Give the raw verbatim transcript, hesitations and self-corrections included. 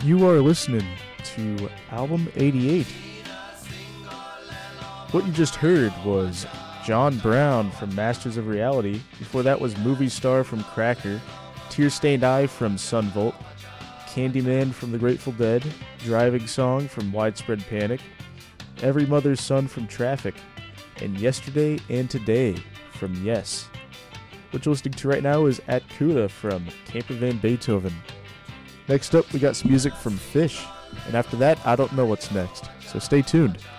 You are listening to Album eighty-eight. What you just heard was John Brown from Masters of Reality. Before that was Movie Star from Cracker, Tear-Stained Eye from Sunvolt, Candyman from The Grateful Dead, Driving Song from Widespread Panic, Every Mother's Son from Traffic, and Yesterday and Today from Yes. What you're listening to right now is At Cuda from Camper Van Beethoven. Next up, we got some music from Fish, and after that, I don't know what's next, so stay tuned.